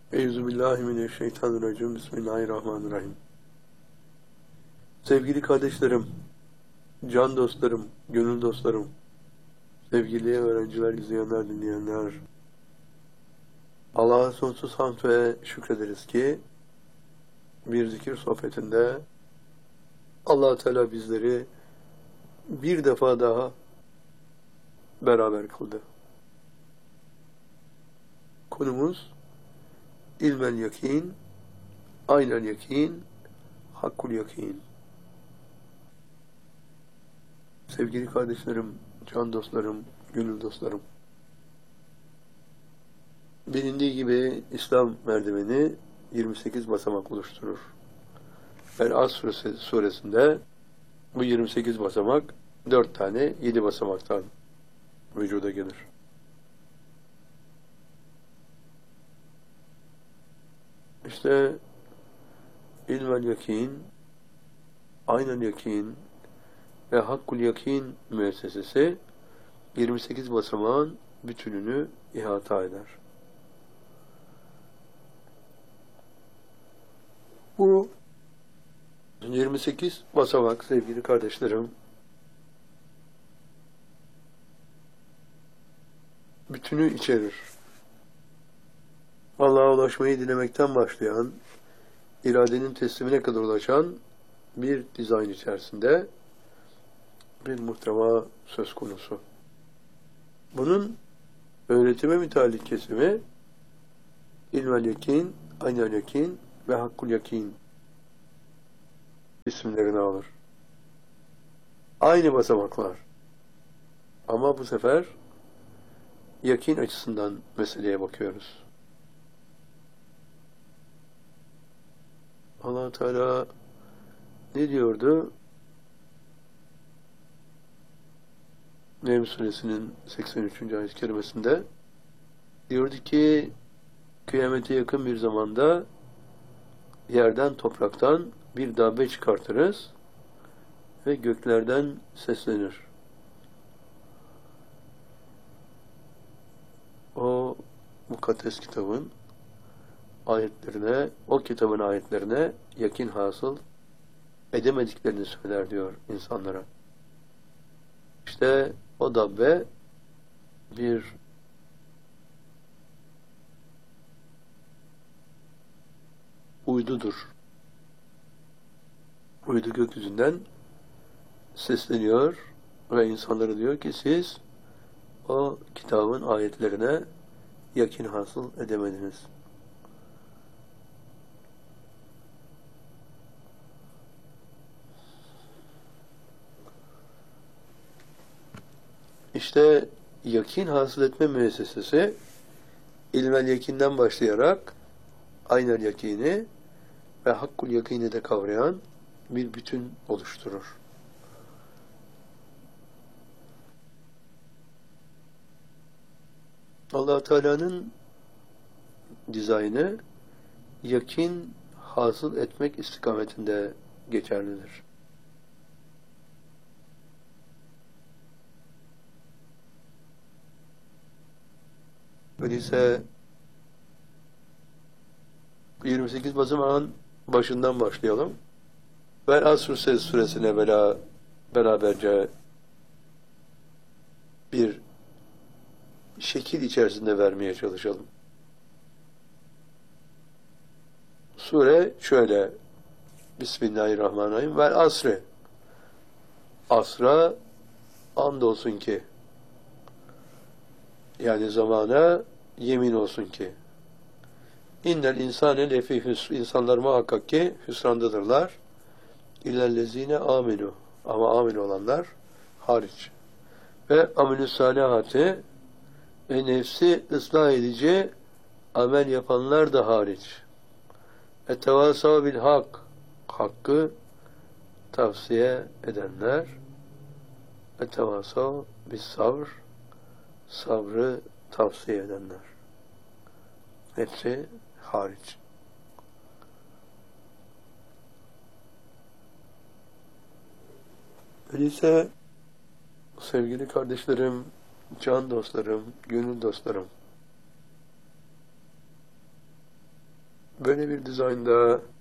Euzubillahimineşşeytanirracim. Bismillahirrahmanirrahim. Sevgili kardeşlerim, can dostlarım, gönül dostlarım, sevgili öğrenciler, izleyenler, dinleyenler, Allah'a sonsuz hamd ve şükrederiz ki bir zikir sohbetinde Allah Teala bizleri bir defa daha beraber kıldı. Konumuz ilmel yakin, aynel yakin, hakkul yakin. Sevgili kardeşlerim, can dostlarım, gönül dostlarım, bilindiği gibi İslam merdiveni 28 basamak oluşturur. El-Asr suresinde bu 28 basamak 4 tane 7 basamaktan vücuda gelir. İşte ilmel yakin, aynel yakin ve hakkul yakin müessesesi 28 basamağın bütününü ihata eder. Bu 28 basamak sevgili kardeşlerim, bütünü içerir. Allah'a ulaşmayı dilemekten başlayan, iradenin teslimine kadar ulaşan bir dizayn içerisinde bir muhteva söz konusu. Bunun öğretime müteallik kesimi ilmel yakin, aynel yakin ve hakkul yakin isimlerini alır. Aynı basamaklar. Ama bu sefer yakin açısından meseleye bakıyoruz. Allah Teala ne diyordu? Neml suresinin 83. ayet-i kerimesinde diyordu ki kıyamete yakın bir zamanda yerden, topraktan bir dabbe çıkartırız ve göklerden seslenir. O mukaddes kitabın ayetlerine, o kitabın ayetlerine yakin hasıl edemediklerini söyler diyor insanlara. İşte o dabbe bir uydudur. Uydu gökyüzünden sesleniyor ve insanlara diyor ki siz o kitabın ayetlerine yakin hasıl edemediniz. İşte yakin hasıl etme müessesesi ilmel yakinden başlayarak aynel yakini ve hakkul yakini de kavrayan bir bütün oluşturur. Allah Teala'nın dizaynı yakin hasıl etmek istikametinde geçerlidir. Öyleyse 28 basamağın başından başlayalım. Vel-Asr suresine beraberce bir şekil içerisinde vermeye çalışalım. Sure şöyle: Bismillahirrahmanirrahim. Vel-Asr, asra andolsun ki, yani zamana yemin olsun ki, İnnel insane lefî hüsr, insanlar muhakkak ki hüsrandadırlar. İllellezîne aminu, ama amin olanlar hariç. Ve amelü salihati, ve nefsi ıslah edici amel yapanlar da hariç. Ve tevasav bil hak, hakkı tavsiye edenler. Ve tevasav bis sabr, sabrı tavsiye edenler. Hepsi hariç. Öyleyse sevgili kardeşlerim, can dostlarım, gönül dostlarım, Böyle bir dizaynda